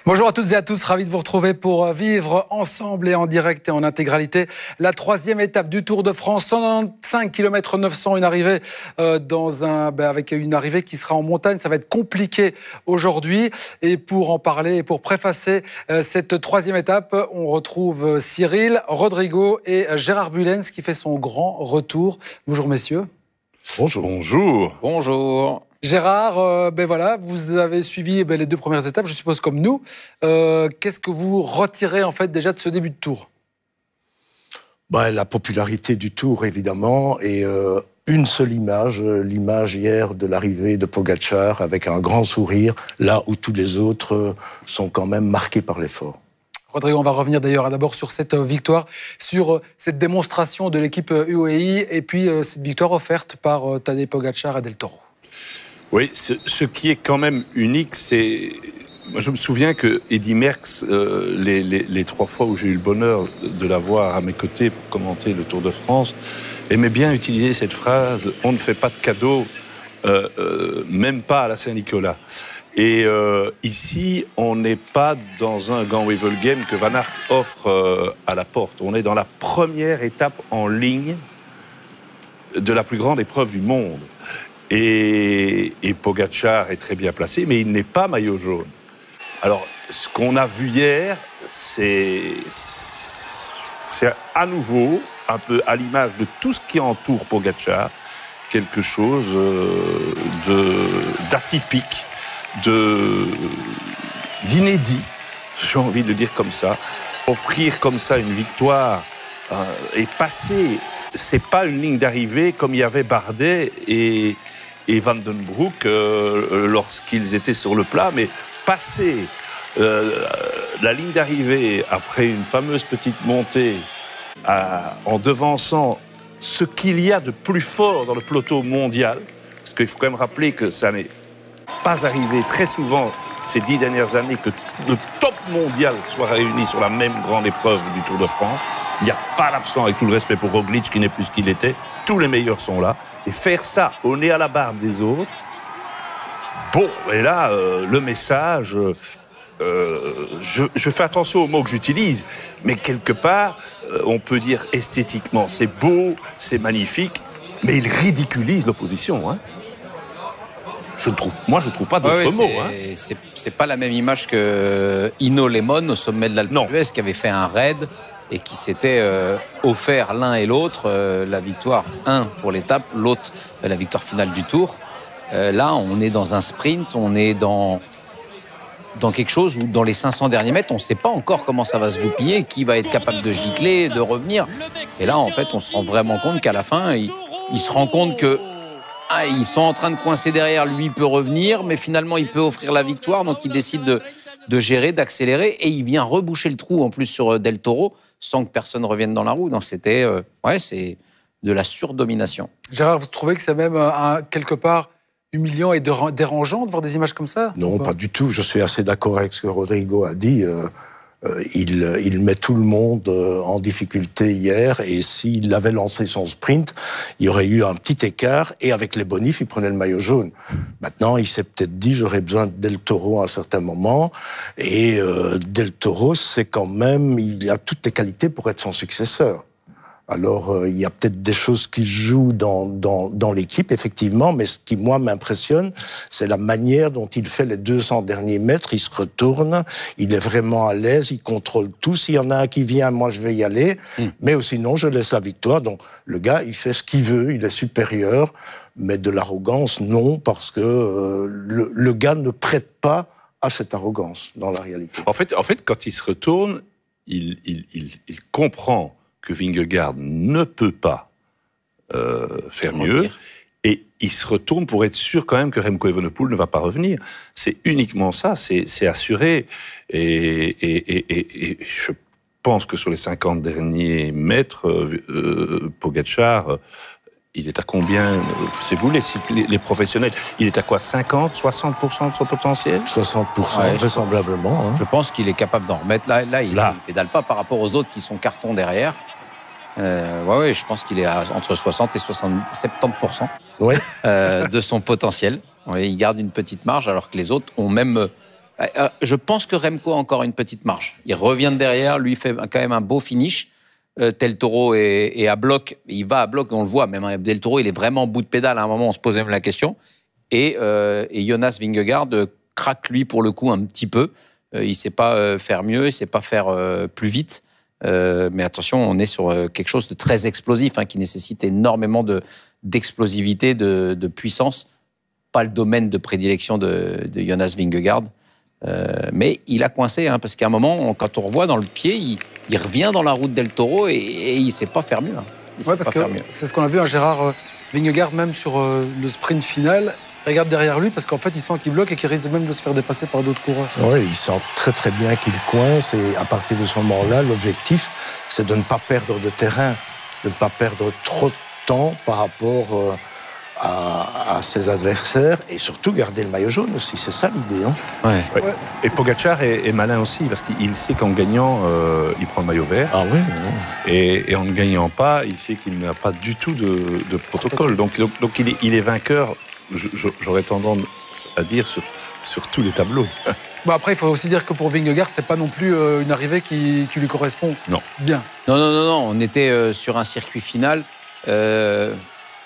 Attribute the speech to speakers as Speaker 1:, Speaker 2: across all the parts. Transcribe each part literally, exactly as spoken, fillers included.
Speaker 1: Bonjour à toutes et à tous, ravi de vous retrouver pour vivre ensemble et en direct et en intégralité la troisième étape du Tour de France, cent quatre-vingt-quinze kilomètres neuf cents, une arrivée euh, dans un, ben avec une arrivée qui sera en montagne. Ça va être compliqué aujourd'hui. Et pour en parler et pour préfacer euh, cette troisième étape, on retrouve Cyril, Rodrigo et Gérard Bullens qui fait son grand retour. Bonjour messieurs.
Speaker 2: Bonjour. Bonjour.
Speaker 3: Bonjour.
Speaker 1: Gérard, euh, ben voilà, vous avez suivi ben, les deux premières étapes, je suppose comme nous. Euh, Qu'est-ce que vous retirez en fait déjà de ce début de Tour?
Speaker 2: Ben, la popularité du Tour, évidemment, et euh, une seule image, l'image hier de l'arrivée de Pogačar avec un grand sourire, là où tous les autres sont quand même marqués par l'effort.
Speaker 1: Rodrigo, on va revenir d'ailleurs d'abord sur cette victoire, sur cette démonstration de l'équipe U A E et puis cette victoire offerte par Tadej Pogačar à Del Toro.
Speaker 3: Oui, ce, ce qui est quand même unique, c'est... Moi, je me souviens que Eddy Merckx, euh, les, les, les trois fois où j'ai eu le bonheur de l'avoir à mes côtés pour commenter le Tour de France, aimait bien utiliser cette phrase « on ne fait pas de cadeaux, euh, euh, même pas à la Saint-Nicolas ». Et euh, ici, on n'est pas dans un Gant-Wevelgem que Van Aert offre euh, à la porte. On est dans la première étape en ligne de la plus grande épreuve du monde. Et, et Pogačar est très bien placé, mais il n'est pas maillot jaune. Alors, ce qu'on a vu hier, c'est à nouveau, un peu à l'image de tout ce qui entoure Pogačar, quelque chose d'atypique, d'inédit, j'ai envie de le dire comme ça. Offrir comme ça une victoire euh, et passer, c'est pas une ligne d'arrivée comme il y avait Bardet et... et Van den Broek euh, lorsqu'ils étaient sur le plat, mais passer euh, la ligne d'arrivée après une fameuse petite montée à, en devançant ce qu'il y a de plus fort dans le peloton mondial, parce qu'il faut quand même rappeler que ça n'est pas arrivé très souvent ces dix dernières années que le top mondial soit réuni sur la même grande épreuve du Tour de France. Il n'y a pas d'absent, avec tout le respect pour Roglic qui n'est plus ce qu'il était, tous les meilleurs sont là. Et faire ça au nez à la barbe des autres, bon, et là, euh, le message, euh, je, je fais attention aux mots que j'utilise, mais quelque part, euh, on peut dire esthétiquement, c'est beau, c'est magnifique, mais il ridiculise l'opposition. Hein. Je trouve, moi, je ne trouve pas d'autres
Speaker 4: ouais,
Speaker 3: mots. Hein.
Speaker 4: C'est pas la même image que Hino Lemon au sommet de l'Alpe d'Huez qui avait fait un raid et qui s'était euh, offert l'un et l'autre euh, la victoire, un pour l'étape, l'autre euh, la victoire finale du Tour. Euh, là, on est dans un sprint, on est dans, dans quelque chose où dans les cinq cents derniers mètres, on ne sait pas encore comment ça va se goupiller, qui va être capable de gicler, de revenir. Et là, en fait, on se rend vraiment compte qu'à la fin, il, il se rend compte que ah, ils sont en train de coincer derrière, lui il peut revenir, mais finalement il peut offrir la victoire, donc il décide de, de gérer, d'accélérer, et il vient reboucher le trou en plus sur Del Toro, sans que personne revienne dans la roue. Donc c'était, euh, ouais, c'est de la surdomination.
Speaker 1: Gérard, vous trouvez que c'est même euh, quelque part humiliant et dérangeant de voir des images comme ça?
Speaker 2: Non, pas du tout. Je suis assez d'accord avec ce que Rodrigo a dit. Euh, euh, il, il met tout le monde euh, en difficulté hier, et s'il avait lancé son sprint, il y aurait eu un petit écart, et avec les bonifs, il prenait le maillot jaune. Maintenant, il s'est peut-être dit, j'aurais besoin de Del Toro à un certain moment, et euh, Del Toro, c'est quand même, il a toutes les qualités pour être son successeur. Alors, euh, il y a peut-être des choses qui jouent dans, dans, dans l'équipe, effectivement, mais ce qui, moi, m'impressionne, c'est la manière dont il fait les deux cents derniers mètres. Il se retourne, il est vraiment à l'aise, il contrôle tout. S'il y en a un qui vient, moi, je vais y aller. Mm. Mais sinon, je laisse la victoire. Donc, le gars, il fait ce qu'il veut, il est supérieur. Mais de l'arrogance, non, parce que euh, le, le gars ne prête pas à cette arrogance, dans la réalité.
Speaker 3: En fait, en fait quand il se retourne, il, il, il, il comprend que Vingegaard ne peut pas euh, faire mieux, et il se retourne pour être sûr quand même que Remco Evenepoel ne va pas revenir. C'est uniquement ça, c'est assuré, et, et, et, et je pense que sur les cinquante derniers mètres, euh, Pogačar, euh, il est à combien, c'est vous les, les professionnels, il est à quoi, cinquante, soixante pour cent de son potentiel?
Speaker 2: soixante pour cent, ouais, vraisemblablement. Hein.
Speaker 4: Je pense qu'il est capable d'en remettre. Là, là il ne pédale pas par rapport aux autres qui sont cartons derrière. Euh, ouais, ouais, je pense qu'il est à entre soixante et soixante-dix pour cent
Speaker 2: ouais.
Speaker 4: euh, de son potentiel. Ouais, il garde une petite marge, alors que les autres ont même Euh, je pense que Remco a encore une petite marge. Il revient de derrière, lui fait quand même un beau finish. Euh, Del Toro est, est à bloc, il va à bloc, on le voit, même hein, Del Toro, il est vraiment en bout de pédale, à un moment on se pose même la question. Et, euh, et Jonas Vingegaard euh, craque lui pour le coup un petit peu. Euh, il ne sait pas euh, faire mieux, il ne sait pas faire euh, plus vite. Euh, mais attention, on est sur euh, quelque chose de très explosif, hein, qui nécessite énormément de, d'explosivité, de, de puissance. Pas le domaine de prédilection de, de Jonas Vingegaard. Euh, mais il a coincé, hein, parce qu'à un moment, on, quand on revoit dans le pied, il, il revient dans la route Del Toro et, et il ne sait pas faire mieux. Hein.
Speaker 1: Ouais, parce que c'est ce qu'on a vu à Gérard euh, Vingegaard, même sur euh, le sprint final. Regarde derrière lui, parce qu'en fait, il sent qu'il bloque et qu'il risque même de se faire dépasser par d'autres coureurs.
Speaker 2: Oui, il sent très très bien qu'il coince et à partir de ce moment-là, l'objectif, c'est de ne pas perdre de terrain, de ne pas perdre trop de temps par rapport euh, à, à ses adversaires et surtout garder le maillot jaune aussi. C'est ça l'idée. Hein.
Speaker 3: Ouais. Ouais. Et Pogacar est, est malin aussi parce qu'il sait qu'en gagnant, euh, il prend le maillot vert.
Speaker 2: Ah oui. oui.
Speaker 3: Et, et en ne gagnant pas, il sait qu'il n'a pas du tout de, de protocole. Donc, donc, donc il, est, il est vainqueur. J'aurais tendance à dire sur, sur tous les tableaux.
Speaker 1: Bon, après, il faut aussi dire que pour Vingegaard, c'est pas non plus euh, une arrivée qui, qui lui correspond
Speaker 3: non.
Speaker 1: bien.
Speaker 4: Non, non, non, non. On était euh, sur un circuit final. Euh,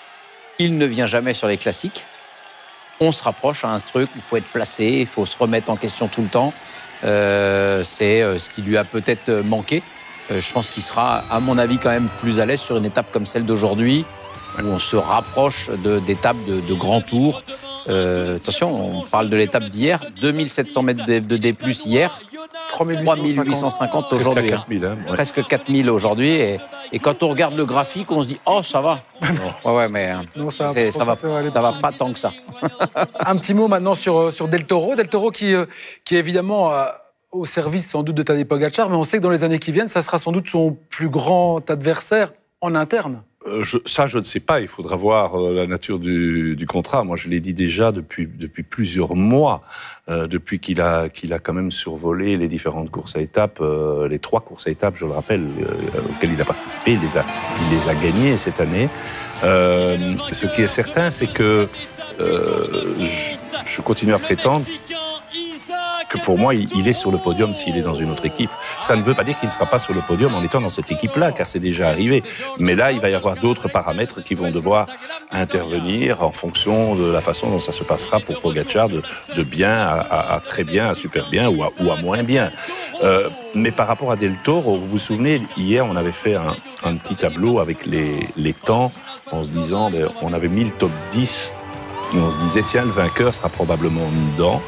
Speaker 4: il ne vient jamais sur les classiques. On se rapproche à un truc où il faut être placé, il faut se remettre en question tout le temps. Euh, c'est euh, ce qui lui a peut-être manqué. Euh, je pense qu'il sera, à mon avis, quand même plus à l'aise sur une étape comme celle d'aujourd'hui, où on se rapproche de, d'étapes de, de grands tours. Euh, attention, on parle de l'étape d'hier, deux mille sept cents mètres de, de D plus hier, trois mille huit cent cinquante aujourd'hui.
Speaker 3: quatre mille, hein, ouais.
Speaker 4: Presque quatre mille aujourd'hui. Et, et quand on regarde le graphique, on se dit « Oh, ça va !» Ouais, ouais, mais non, ça, c'est, ça, va, ça va pas tant que ça.
Speaker 1: Un petit mot maintenant sur, sur Del Toro. Del Toro qui, qui est évidemment euh, au service sans doute de Tadej Pogacar, mais on sait que dans les années qui viennent, ça sera sans doute son plus grand adversaire en interne.
Speaker 3: Euh, je, ça, je ne sais pas. Il faudra voir euh, la nature du, du contrat. Moi, je l'ai dit déjà depuis, depuis plusieurs mois, euh, depuis qu'il a, qu'il a quand même survolé les différentes courses à étapes, euh, les trois courses à étapes, je le rappelle, euh, auxquelles il a participé. Il les a, il les a gagnées cette année. Euh, ce qui est certain, c'est que euh, je, je continue à prétendre que pour moi, il est sur le podium s'il est dans une autre équipe. Ça ne veut pas dire qu'il ne sera pas sur le podium en étant dans cette équipe-là, car c'est déjà arrivé. Mais là, il va y avoir d'autres paramètres qui vont devoir intervenir en fonction de la façon dont ça se passera pour Pogacar, de, de bien à, à, à très bien, à super bien ou à, ou à moins bien. Euh, mais par rapport à Del Toro, vous vous souvenez, hier, on avait fait un, un petit tableau avec les, les temps, en se disant, ben, on avait mis le top dix. On se disait, tiens, le vainqueur sera probablement dedans.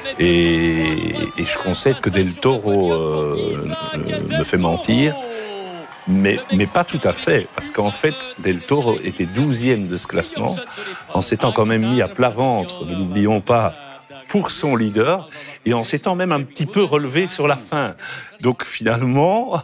Speaker 3: Et, et je concède que Del Toro euh, me fait mentir, mais, mais pas tout à fait. Parce qu'en fait, Del Toro était douzième de ce classement, en s'étant quand même mis à plat ventre, ne l'oublions pas, pour son leader, et en s'étant même un petit peu relevé sur la fin. Donc finalement,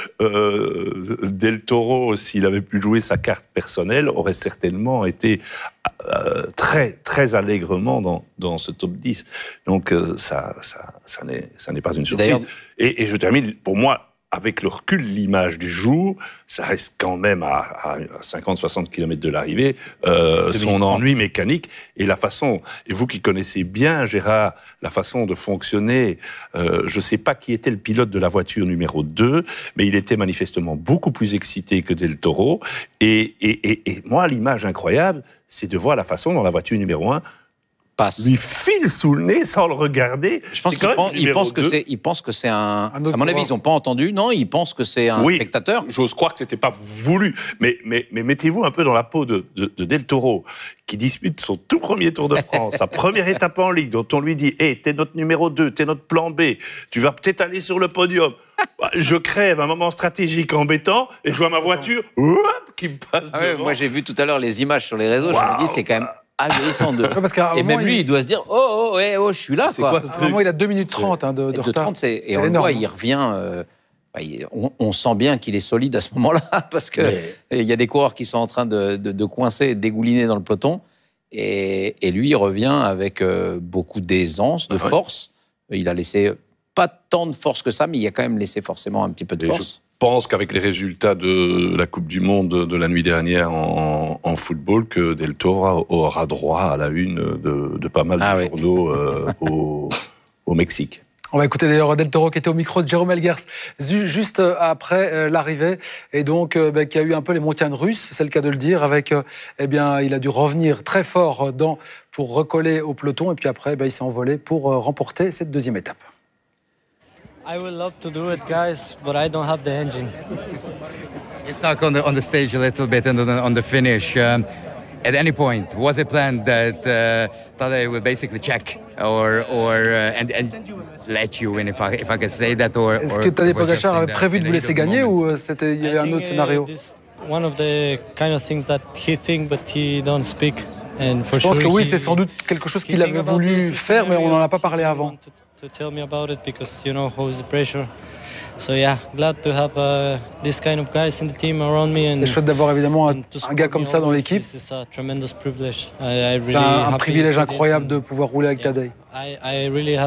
Speaker 3: euh, Del Toro, s'il avait pu jouer sa carte personnelle, aurait certainement été euh, très, très allègrement dans, dans ce top dix. Donc euh, ça, ça, ça, n'est, ça n'est pas une surprise. Et, et je termine, pour moi, avec le recul, l'image du jour, ça reste quand même à, à cinquante à soixante kilomètres de l'arrivée, euh, son ennui mécanique et la façon, et vous qui connaissez bien, Gérard, la façon de fonctionner, euh, je ne sais pas qui était le pilote de la voiture numéro deux, mais il était manifestement beaucoup plus excité que Del Toro. Et, et, et, et moi, l'image incroyable, c'est de voir la façon dont la voiture numéro un passe. Lui file sous le nez sans le regarder.
Speaker 4: Je pense qu'ils pensent, ils pensent que c'est, ils pensent que c'est un. un à mon avis, ils n'ont pas entendu. Non, ils pensent que c'est un
Speaker 3: oui,
Speaker 4: spectateur.
Speaker 3: J'ose croire que c'était pas voulu. Mais, mais, mais mettez-vous un peu dans la peau de, de, de Del Toro, qui dispute son tout premier Tour de France, sa première étape en Ligue, dont on lui dit, hé, hey, t'es notre numéro deux, t'es notre plan B, tu vas peut-être aller sur le podium. Je crève un moment stratégique embêtant et je vois ma voiture whoop, qui me passe
Speaker 4: ah ouais,
Speaker 3: devant.
Speaker 4: Moi, j'ai vu tout à l'heure les images sur les réseaux. Wow. Je me dis, c'est quand même ahurissant de.
Speaker 1: Ouais, parce qu'à un
Speaker 4: et même
Speaker 1: il...
Speaker 4: lui, il doit se dire, oh, oh, ouais, oh, je suis là.
Speaker 1: C'est quoi, quoi ce truc ? Il a deux minutes trente hein, de, de, de retard.
Speaker 4: trente, c'est... Et c'est on énorme. Le voit, il revient. Euh... On, on sent bien qu'il est solide à ce moment-là, parce qu'il mais... y a des coureurs qui sont en train de, de, de coincer et de dégouliner dans le peloton. Et, et lui, il revient avec euh, beaucoup d'aisance, de force. Ouais. Il a laissé pas tant de force que ça, mais il a quand même laissé forcément un petit peu de et force.
Speaker 3: Je pense qu'avec les résultats de la Coupe du Monde de la nuit dernière en, en football, que Del Toro aura droit à la une de, de pas mal ah de oui. journaux euh, au, au Mexique.
Speaker 1: On va écouter d'ailleurs Del Toro qui était au micro de Jérôme Elguers juste après euh, l'arrivée et donc euh, bah, qui a eu un peu les montagnes russes, c'est le cas de le dire, avec euh, eh bien il a dû revenir très fort dans, pour recoller au peloton et puis après bah, il s'est envolé pour euh, remporter cette deuxième étape.
Speaker 5: I would love to do it, guys, but I don't have the engine.
Speaker 6: It's stuck on the on the stage a little bit on the on the finish. Um, at any point, was it planned that uh, Tadej would basically check or or uh, and and let you win, if I if I can say that, or?
Speaker 1: Est-ce que Tadej Pogačar avait prévu de vous laisser gagner ou c'était il y avait un autre scénario?
Speaker 5: One of the kind of things that he think but he don't speak. And for
Speaker 1: Je pense
Speaker 5: sure
Speaker 1: que oui,
Speaker 5: he,
Speaker 1: c'est sans doute quelque chose qu'il avait voulu faire, mais on n'en a pas parlé avant.
Speaker 5: To tell me about it because you know how's the pressure. So yeah, glad to have uh, this kind of guys in the team around me.
Speaker 1: C'est chouette d'avoir évidemment un, un gars comme ça dans l'équipe.
Speaker 5: C'est un, un privilège incroyable de pouvoir rouler avec Tadej.